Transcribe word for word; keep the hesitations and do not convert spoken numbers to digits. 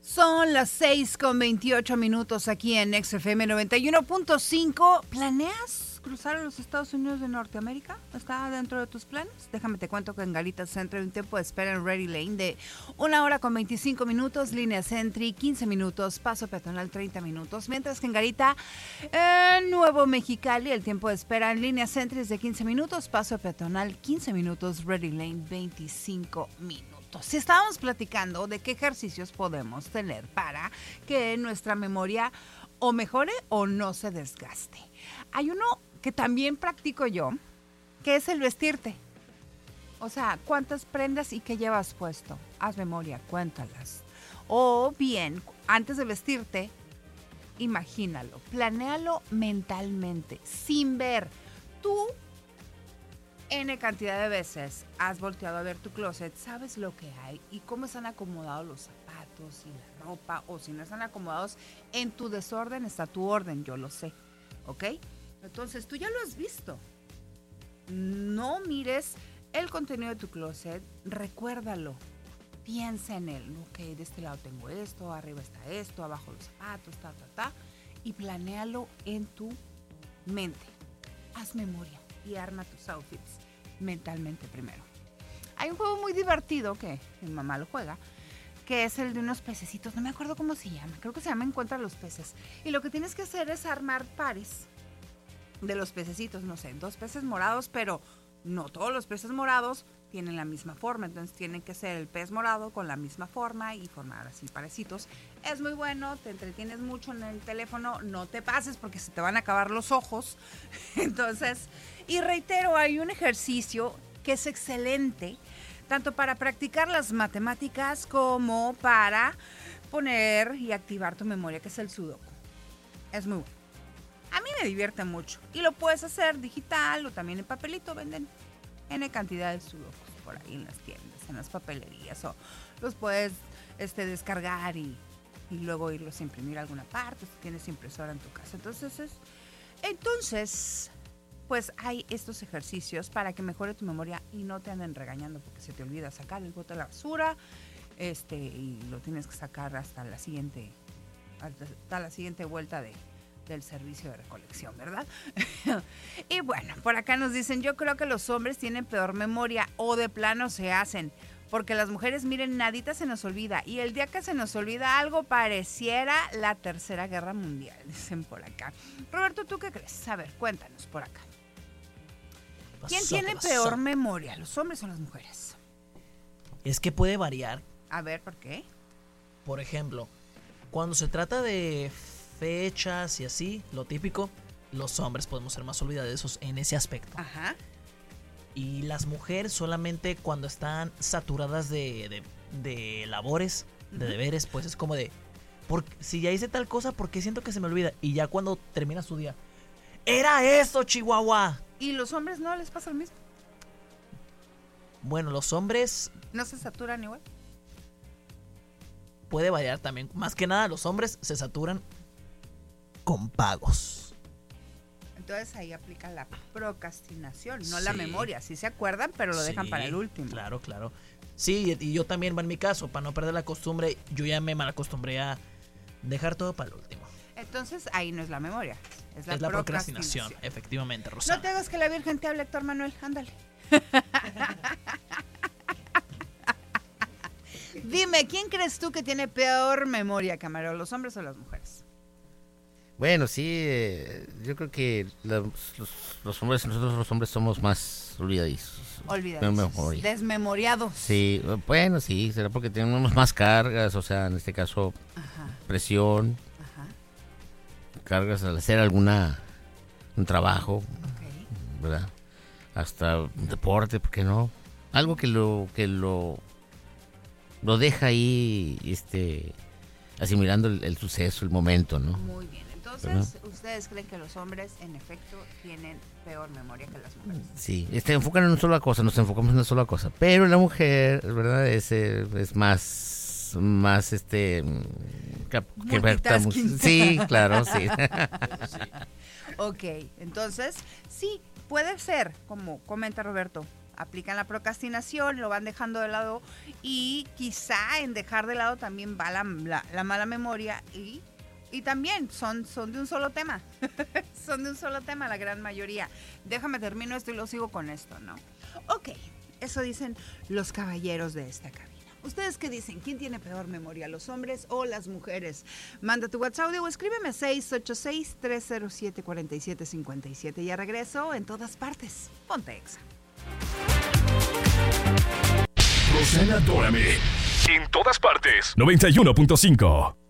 Son las seis con veintiocho minutos aquí en X F M noventa y uno punto cinco. ¿Planeas cruzar a los Estados Unidos de Norteamérica? ¿Está dentro de tus planes? Déjame te cuento que en Garita Centro hay un tiempo de espera en Ready Lane de una hora con veinticinco minutos, línea Sentry quince minutos, paso peatonal treinta minutos, mientras que en Garita, en Nuevo Mexicali, el tiempo de espera en línea Sentry es de quince minutos, paso peatonal quince minutos, Ready Lane veinticinco minutos. Si estábamos platicando de qué ejercicios podemos tener para que nuestra memoria o mejore o no se desgaste. Hay uno que también practico yo, que es el vestirte. O sea, ¿cuántas prendas y qué llevas puesto? Haz memoria, cuéntalas. O bien, antes de vestirte, imagínalo, planéalo mentalmente, sin ver. Tú N cantidad de veces has volteado a ver tu closet, sabes lo que hay y cómo están acomodados los zapatos y la ropa, o si no están acomodados, en tu desorden está tu orden, yo lo sé, ¿ok? Entonces tú ya lo has visto. No mires el contenido de tu closet, recuérdalo, piensa en él, ok, de este lado tengo esto, arriba está esto, abajo los zapatos, ta, ta, ta, y planéalo en tu mente. Haz memoria y arma tus outfits mentalmente primero. Hay un juego muy divertido que mi mamá lo juega, que es el de unos pececitos, no me acuerdo cómo se llama, creo que se llama Encuentra los peces. Y lo que tienes que hacer es armar pares de los pececitos, no sé, dos peces morados, pero no todos los peces morados tienen la misma forma, entonces tiene que ser el pez morado con la misma forma y formar así parecitos. Es muy bueno, te entretienes mucho en el teléfono, no te pases porque se te van a acabar los ojos. Entonces, y reitero, hay un ejercicio que es excelente, tanto para practicar las matemáticas como para poner y activar tu memoria, que es el sudoku. Es muy bueno. A mí me divierte mucho y lo puedes hacer digital o también en papelito, venden N cantidad de sudokus por ahí en las tiendas, en las papelerías, o los puedes este, descargar y, y luego irlos a imprimir a alguna parte si tienes impresora en tu casa. Entonces, es, entonces, pues hay estos ejercicios para que mejore tu memoria y no te anden regañando porque se te olvida sacar el bote de la basura este, y lo tienes que sacar hasta la siguiente, hasta la siguiente vuelta de del servicio de recolección, ¿verdad? Y bueno, por acá nos dicen, yo creo que los hombres tienen peor memoria o de plano se hacen, porque las mujeres, miren, nadita se nos olvida y el día que se nos olvida algo pareciera la tercera guerra mundial, dicen por acá. Roberto, ¿tú qué crees? A ver, cuéntanos por acá. ¿Quién pasó, tiene peor memoria, los hombres o las mujeres? Es que puede variar. A ver, ¿por qué? Por ejemplo, cuando se trata de fechas y así, lo típico, los hombres podemos ser más olvidadizos en ese aspecto. Ajá. Y las mujeres solamente cuando están saturadas de, de, de labores, de uh-huh. deberes, pues es como de, por, si ya hice tal cosa, ¿por qué siento que se me olvida? Y ya cuando termina su día, ¡era eso, Chihuahua! ¿Y los hombres no les pasa lo mismo? Bueno, los hombres... ¿No se saturan igual? Puede variar también. Más que nada, los hombres se saturan con pagos. Entonces ahí aplica la procrastinación, no sí. la memoria. Sí se acuerdan, pero lo sí, dejan para el último. Claro, claro. Sí, y yo también, en mi caso, para no perder la costumbre, yo ya me malacostumbré a dejar todo para el último. Entonces ahí no es la memoria, es la, es la procrastinación. procrastinación, efectivamente, Rosana. No te hagas que la Virgen te hable, Héctor Manuel, ándale. Dime, ¿quién crees tú que tiene peor memoria, Camarón, los hombres o las mujeres? Bueno, sí, eh, yo creo que los, los, los hombres, nosotros los hombres somos más olvidadizos. Olvidadizos, desmemoriados. Sí, bueno, sí, será porque tenemos más cargas, o sea, en este caso, Ajá. presión, Ajá. cargas al hacer alguna, un trabajo, okay. ¿verdad? Hasta un deporte, ¿por qué no? Algo que lo, que lo, lo deja ahí, este, asimilando el, el suceso, el momento, ¿no? Muy bien. Entonces, ¿no? ¿Ustedes creen que los hombres, en efecto, tienen peor memoria que las mujeres? Sí, este, enfocan en una sola cosa, nos enfocamos en una sola cosa. Pero la mujer, ¿verdad? Es, es más, más, este... Que, que sí, claro, sí. Ok, entonces, sí, puede ser, como comenta Roberto, aplican la procrastinación, lo van dejando de lado y quizá en dejar de lado también va la, la, la mala memoria y, y también son, son de un solo tema, son de un solo tema la gran mayoría. Déjame termino esto y lo sigo con esto, ¿no? Ok, eso dicen los caballeros de esta cabina. ¿Ustedes qué dicen? ¿Quién tiene peor memoria, los hombres o las mujeres? Manda tu WhatsApp o escríbeme seis ocho seis, tres cero siete, cuatro siete cinco siete. Ya regreso en todas partes. Ponte Exa. Rosana Dórame. En todas partes. noventa y uno punto cinco.